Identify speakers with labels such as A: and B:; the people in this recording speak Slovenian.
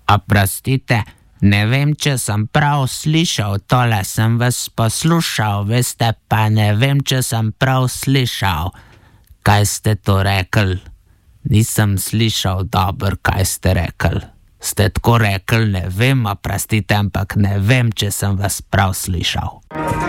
A: Oprostite, ne vem, če sem prav slišal, tole sem vas poslušal, veste, pa ne vem, če sem prav slišal. Kaj ste to rekli? Nisem slišal dobro, kaj ste rekli. Ste tako rekli, ne vem, oprostite, ampak ne vem, če sem vas prav slišal.